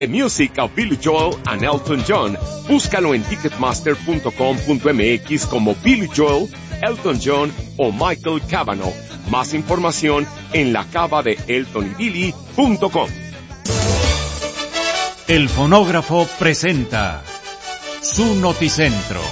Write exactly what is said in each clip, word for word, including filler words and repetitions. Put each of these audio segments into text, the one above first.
The Music of Billy Joel and Elton John. Búscalo en ticketmaster punto com punto m x como Billy Joel, Elton John o Michael Cavanaugh. Más información en la cava de elton y billy punto com. El fonógrafo presenta su Noticentro.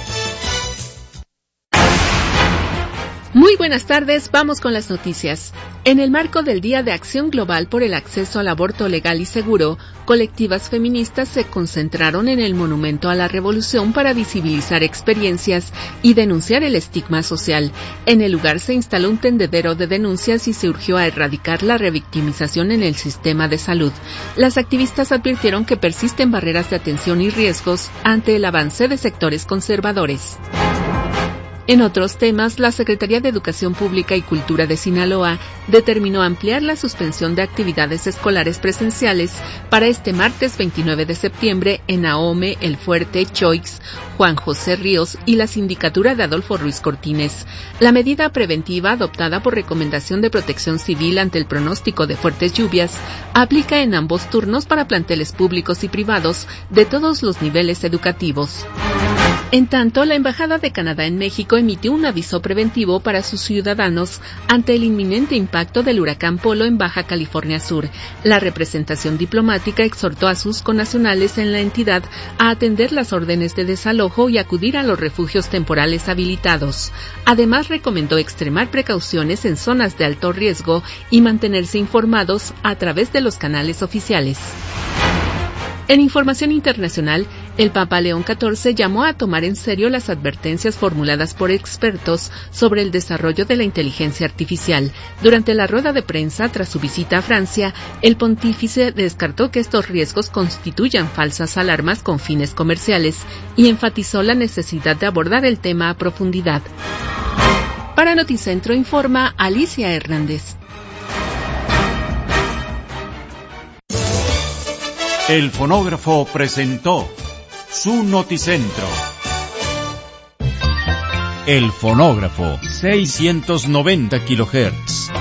Muy buenas tardes, vamos con las noticias. En el marco del Día de Acción Global por el Acceso al Aborto Legal y Seguro, colectivas feministas se concentraron en el Monumento a la Revolución para visibilizar experiencias y denunciar el estigma social. En el lugar se instaló un tendedero de denuncias y se urgió a erradicar la revictimización en el sistema de salud. Las activistas advirtieron que persisten barreras de atención y riesgos ante el avance de sectores conservadores. En otros temas, la Secretaría de Educación Pública y Cultura de Sinaloa determinó ampliar la suspensión de actividades escolares presenciales para este martes veintinueve de septiembre en Ahome, El Fuerte, Choix, Juan José Ríos y la sindicatura de Adolfo Ruiz Cortines. La medida preventiva, adoptada por recomendación de Protección Civil ante el pronóstico de fuertes lluvias, aplica en ambos turnos para planteles públicos y privados de todos los niveles educativos. En tanto, la Embajada de Canadá en México emitió un aviso preventivo para sus ciudadanos ante el inminente impacto del huracán Polo en Baja California Sur. La representación diplomática exhortó a sus connacionales en la entidad a atender las órdenes de desalojo y acudir a los refugios temporales habilitados. Además, recomendó extremar precauciones en zonas de alto riesgo y mantenerse informados a través de los canales oficiales. En información internacional, el Papa León catorce llamó a tomar en serio las advertencias formuladas por expertos sobre el desarrollo de la inteligencia artificial. Durante la rueda de prensa tras su visita a Francia, el pontífice descartó que estos riesgos constituyan falsas alarmas con fines comerciales y enfatizó la necesidad de abordar el tema a profundidad. Para Noticentro informa Alicia Hernández. El fonógrafo presentó su Noticentro. El fonógrafo, seiscientos noventa kilohertz.